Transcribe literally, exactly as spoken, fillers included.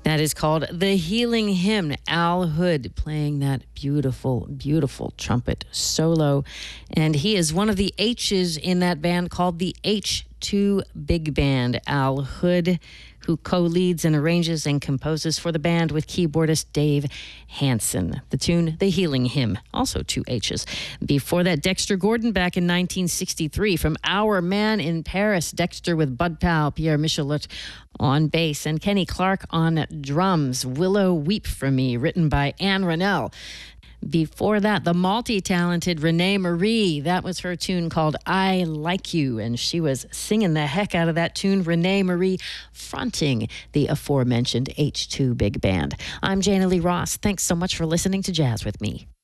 That is called The Healing Hymn. Al Hood playing that beautiful, beautiful trumpet solo. And he is one of the H's in that band called the H two Big Band. Al Hood, who co-leads and arranges and composes for the band with keyboardist Dave Hansen. The tune, The Healing Hymn, also two H's. Before that, Dexter Gordon back in nineteen sixty-three from Our Man in Paris. Dexter with Bud Powell, Pierre Michelet on bass, and Kenny Clark on drums. Willow Weep for Me, written by Anne Rennell. Before that, the multi-talented Renee Marie. That was her tune called I Like You, and she was singing the heck out of that tune. Renee Marie fronting the aforementioned H two Big Band. I'm Jana Lee Ross. Thanks so much for listening to Jazz with Me.